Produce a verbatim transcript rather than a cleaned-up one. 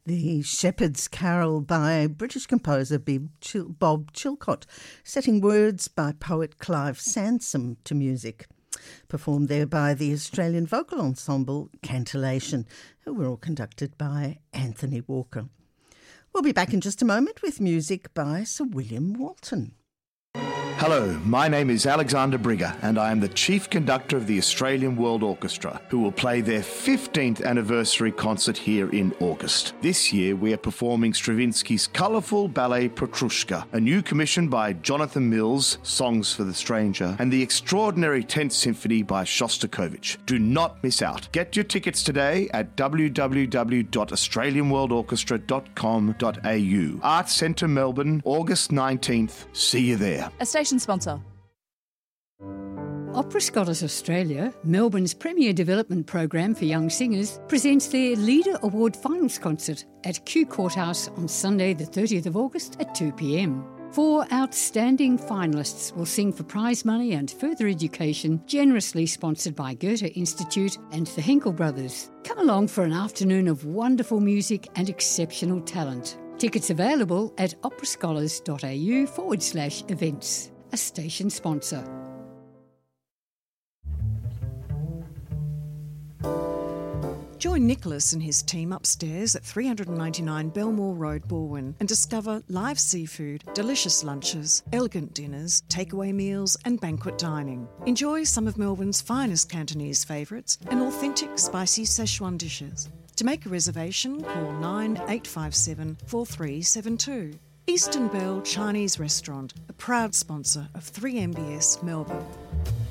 The Shepherd's Carol by British composer Bob Chilcott, setting words by poet Clive Sansom to music. Performed there by the Australian vocal ensemble Cantillation, who were all conducted by Anthony Walker. We'll be back in just a moment with music by Sir William Walton. Hello, my name is Alexander Brigger and I am the Chief Conductor of the Australian World Orchestra, who will play their fifteenth anniversary concert here in August. This year we are performing Stravinsky's colourful ballet Petrushka, a new commission by Jonathan Mills, Songs for the Stranger, and the extraordinary tenth Symphony by Shostakovich. Do not miss out. Get your tickets today at w w w dot australian world orchestra dot com dot a u. Arts Centre Melbourne, August nineteenth. See you there. A station sponsor. Opera Scholars Australia, Melbourne's premier development program for young singers, presents their Leader Award Finals Concert at Kew Courthouse on Sunday the thirtieth of August at two p m. Four outstanding finalists will sing for prize money and further education, generously sponsored by Goethe Institute and the Henkel Brothers. Come along for an afternoon of wonderful music and exceptional talent. Tickets available at operascholars.au forward slash events. A station sponsor. Join Nicholas and his team upstairs at three ninety-nine Belmore Road, Balwyn, and discover live seafood, delicious lunches, elegant dinners, takeaway meals and banquet dining. Enjoy some of Melbourne's finest Cantonese favourites and authentic spicy Szechuan dishes. To make a reservation, call nine eight five seven, four three seven two. Eastern Bell Chinese Restaurant, a proud sponsor of three M B S Melbourne.